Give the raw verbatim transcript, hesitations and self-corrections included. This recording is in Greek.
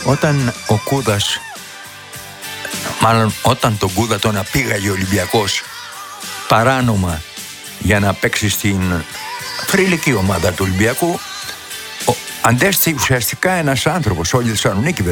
Όταν ο Κούδας, μάλλον όταν τον Κούδα τον απήγαγε ο Ολυμπιακός παράνομα για να παίξει στην θρυλική ομάδα του Ολυμπιακού, αντέστη ουσιαστικά ένας άνθρωπος, όλη η Θεσσαλονίκη